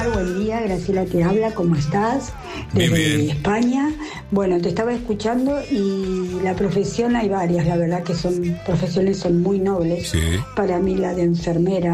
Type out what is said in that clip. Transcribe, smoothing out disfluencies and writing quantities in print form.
Omar, buen día. Graciela te habla, ¿cómo estás? Desde España. Bueno, te estaba escuchando y la profesión hay varias, la verdad que son profesiones son muy nobles. Sí. Para mí la de enfermera